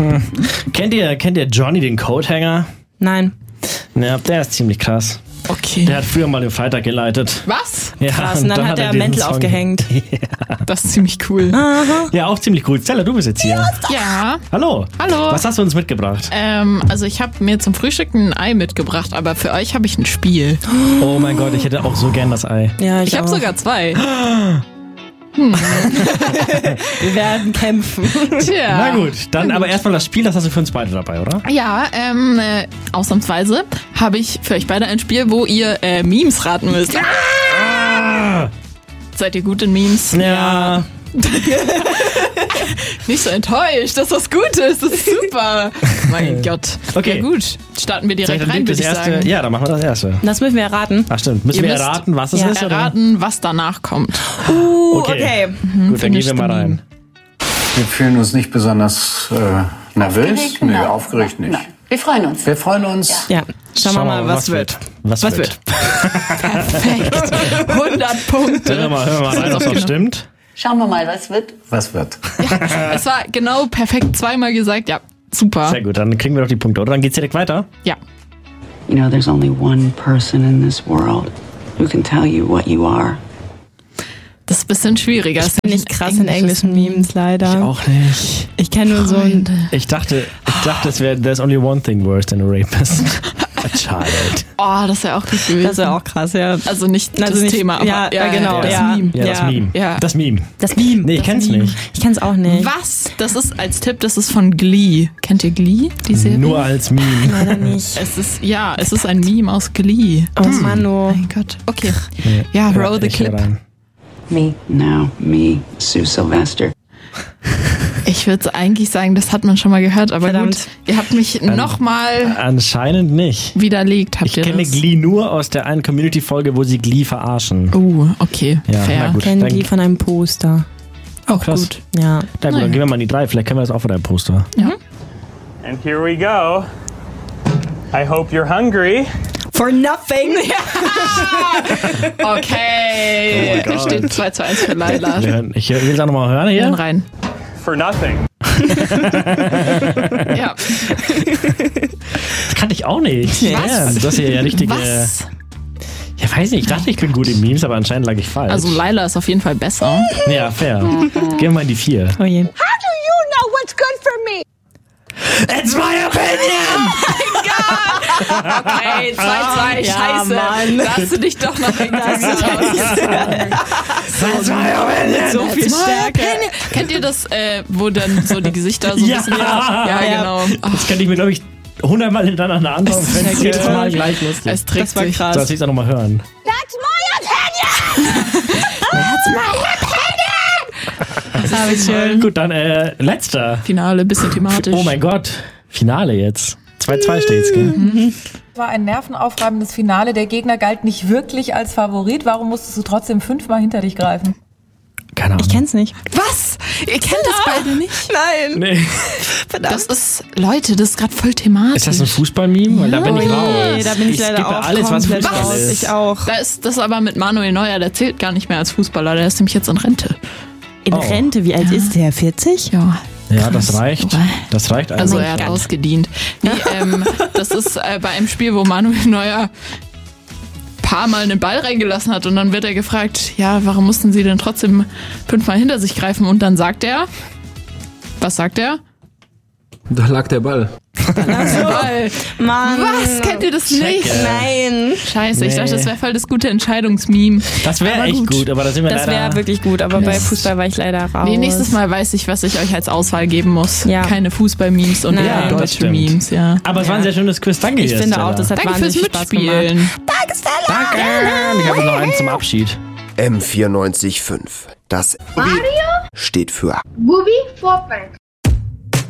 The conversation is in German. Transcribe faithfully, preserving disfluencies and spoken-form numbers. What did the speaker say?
Hm. Kennt ihr, kennt ihr Johnny, den Coathanger? Nein. Ja, der ist ziemlich krass. Okay. Der hat früher mal den Freitag geleitet. Was? Ja, Krass, und dann, dann hat er Mäntel Song aufgehängt. Ja. Das ist ziemlich cool. Aha. Ja, auch ziemlich cool. Stella, du bist jetzt hier. Ja. Hallo. Hallo. Was hast du uns mitgebracht? Ähm, also ich habe mir zum Frühstück ein Ei mitgebracht, aber für euch habe ich ein Spiel. Oh mein Gott, ich hätte auch so gern das Ei. Ja, ich Ich habe auch. sogar zwei. Hm. Wir werden kämpfen. Tja. Na gut, dann aber erstmal das Spiel, das hast du für uns beide dabei, oder? Ja, ähm, äh, ausnahmsweise habe ich für euch beide ein Spiel, wo ihr äh, Memes raten müsst. Ah! Seid ihr gut in Memes? Ja. Nicht so enttäuscht, dass das gut ist. Das ist super. Mein Gott. Okay. Ja gut, starten wir Soll direkt ich dann rein, das würde ich erste? sagen. Ja, dann machen wir das erste. Das müssen wir erraten. Ach stimmt, müssen Ihr wir müsst erraten, was es ja, ist? Oder? Erraten, was danach kommt. Uh, Okay. okay. Gut, dann gehen wir mal rein. Wir fühlen uns nicht besonders äh, nervös. Aufgeregt? Nee, Nein. aufgeregt nicht. Nein. Wir freuen uns. Wir freuen uns. Ja, schauen wir mal, was wird. Was, Was wird? Perfekt. hundert Punkte. Hören wir mal, hören wir mal rein, ob das stimmt. Schauen wir mal, was wird. Was wird? Es war genau perfekt zweimal gesagt. Ja, super. Sehr gut, dann kriegen wir doch die Punkte, oder? Dann geht's direkt weiter. Ja. You know, there's only one person in this world who can tell you what you are. Das ist ein bisschen schwieriger. Ich bin nicht krass in englischen Memes, leider. Ich auch nicht. Ich kenne nur so ein... Ich dachte, ich dachte, es wäre There's only one thing worse than a rapist. A child. Oh, das wäre auch gut gewesen. Das ist ja auch krass, ja. Also nicht Also das nicht- Thema, aber ja, ja, genau, das ja. Meme. Ja, das Ja. Meme. Ja. Das Meme. Das Meme. Nee, ich kenn's nicht. Ich kenn's auch nicht. Was? Das ist als Tipp, das ist von Glee. Kennt ihr Glee, die Serie? Nur als Meme. Leider nicht. Es ist, ja, es ist ein Meme aus Glee. Oh Mann, oh. Mein Gott. Okay. Nee. Ja, roll the ich hör clip. rein. Me? No, me, Sue Sylvester. Ich würde eigentlich sagen, das hat man schon mal gehört, aber Verdammt. gut. Ihr habt mich nochmal Anscheinend nicht. widerlegt, habt Ich ihr kenne das? Glee nur aus der einen Community-Folge, wo sie Glee verarschen. Oh, okay. Ja, Fair. na gut. Kennen dann- die von einem Poster. Auch krass. gut. Ja. Na gut, dann Naja. gehen wir mal in die drei. Vielleicht können wir das auch von deinem Poster. Ja. And here we go. I hope you're hungry. For nothing. Okay. Oh mein Gott. Steht zwei zu eins für Laila. Wir hören, ich will es auch nochmal hören Wir hier. hören rein. For nothing. Ja. Das kannte ich auch nicht. Ja, das ist ja richtige. Was? Ja, weiß nicht. Ich dachte, ich bin gut in Memes, aber anscheinend lag ich falsch. Also Laila ist auf jeden Fall besser. ja, fair. Gehen wir mal in die vier. Oh je. It's my opinion! Okay, zwei zwei, Ja, scheiße. Mann. Da hast du dich doch noch It's my opinion! So viel Stärke. Kennt ihr das, äh, wo dann so die Gesichter so ein Ja. bisschen... Ja, Ja. genau. Das kann ich mir, glaube ich, hundertmal hintereinander anschauen. Es ist Wenn es ja jedes geil. Mal gleich lustig. Es trägt Das war sich. krass. So, lass ich es auch nochmal hören. Ah, wie schön. Gut, dann äh, letzter. Finale, bisschen thematisch. Oh mein Gott. Finale jetzt. zwei zwei steht's, gell? Es war ein nervenaufreibendes Finale. Der Gegner galt nicht wirklich als Favorit. Warum musstest du trotzdem fünfmal hinter dich greifen? Keine Ahnung. Ich kenn's nicht. Was? Ihr kennt das beide nicht? Nein. Nee. Das ist, Leute, das ist gerade voll thematisch. Ist das ein Fußball-Meme? Weil da bin ich Oh raus. je, da bin ich, leider skippe auch alles, was komplett Fußball raus. ist. Ich auch. Da ist das aber mit Manuel Neuer, der zählt gar nicht mehr als Fußballer, der ist nämlich jetzt in Rente. In Oh. Rente, wie alt ist der? vierzig? Ja. Ja, das reicht. Das reicht Also eigentlich. er hat ausgedient. Nee, ähm, das ist äh, bei einem Spiel, wo Manuel Neuer paar Mal einen Ball reingelassen hat und dann wird er gefragt, ja, warum mussten sie denn trotzdem fünfmal hinter sich greifen? Und dann sagt er, was sagt er? Da lag der Ball. Ball. Mann. Was? Kennt ihr das nicht? Nein. Scheiße, ich Nee. dachte, das wäre voll das gute Entscheidungsmeme. Das wäre Aber echt gut. gut. aber da sind wir Das leider... wäre wirklich gut, aber bei Yes. Fußball war ich leider raus. Nee, nächstes Mal weiß ich, was ich euch als Auswahl geben muss. Ja. Keine Fußball-Memes und Nein. eher Ja, das deutsche stimmt. Memes, ja. Aber es war ein sehr schönes Quiz. Danke Ich dir, finde Stella. auch, das hat Danke fürs wahnsinnig Spaß gemacht. Mitspielen. Danke. Ich habe noch einen zum Abschied. M vierundneunzig Komma fünf. Das Mario steht für Booby for Frank.